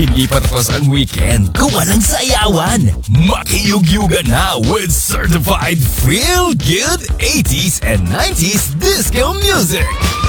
Hindi pa tapos ang weekend kung walang sayawan. Makiyugyugan na with certified feel-good 80s and 90s disco music.